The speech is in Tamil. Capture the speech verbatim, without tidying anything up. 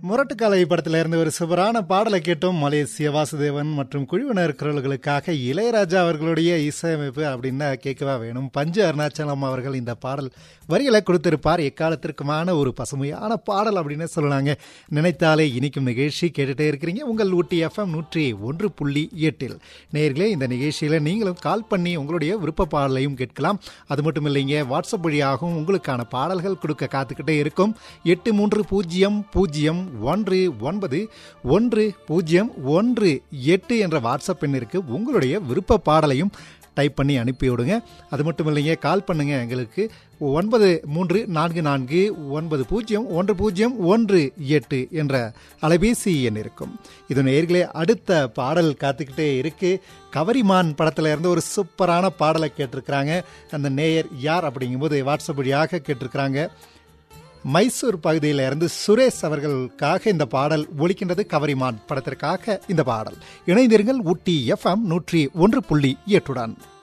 முரட்டுக்காலை படத்துல இருந்து ஒரு சூப்பரான பாடலை கேட்டோம். மலேசிய வாசுதேவன் மற்றும் குழுவினர் குரல்களுக்காக இளையராஜா அவர்களுடைய இசையமைப்பு அப்படின்னா கேட்கவா வேணும். பஞ்சு அருணாச்சலம் அவர்கள் இந்த பாடல் வரிகளை கொடுத்திருப்பார். எக்காலத்திற்குமான ஒரு பசுமையான பாடல் அப்படின்னு சொல்லலாங்க. நினைத்தாலே இனிக்கும் நிகழ்ச்சி கேட்டுட்டே இருக்கிறீங்க உங்கள் ஊட்டி எஃப்எம் நூற்றி ஒன்று புள்ளி எட்டில். நேயர்களே, இந்த நிகழ்ச்சியில நீங்களும் கால் பண்ணி உங்களுடைய விருப்ப பாடலையும் கேட்கலாம். அது மட்டும் இல்லைங்க, வாட்ஸ்அப் வழியாகவும் உங்களுக்கான பாடல்கள் கொடுக்க காத்துக்கிட்டே இருக்கும். எட்டு மூன்று பூஜ்ஜியம் பூஜ்ஜியம் ஒன்று ஒன்பது ஒன்று பூஜ்ஜியம் ஒன்று எட்டு என்ற வாட்ஸ்அப் எண்ணிற்கு உங்களுடைய விருப்ப பாடலையும் டைப் பண்ணி அனுப்பிவிடுங்க. அது மட்டும் இல்லைங்க, கால் பண்ணுங்க எங்களுக்கு ஒன்பது மூன்று நான்கு நான்கு ஒன்பது பூஜ்ஜியம் ஒன்று பூஜ்ஜியம் ஒன்று எட்டு என்ற அலைபேசி எண் இருக்கும். இது நேயர்களே, அடுத்த பாடல் காத்துக்கிட்டே இருக்கு. கவரிமான் படத்துல இருந்து ஒரு சூப்பரான பாடலை கேட்டிருக்கிறாங்க. அந்த நேயர் யார் அப்படிங்கும்போது வாட்ஸ்அப் வழியாக கேட்டிருக்கிறாங்க. மைசூர் பகுதியில இருந்து சுரேஷ் அவர்களுக்காக இந்த பாடல் ஒலிக்கின்றது. கவரிமான் படத்திற்காக இந்த பாடல். இணைந்திருங்கள் ஊட்டி எஃப்எம் நூற்றி ஒன்று புள்ளி எட்டுடன்.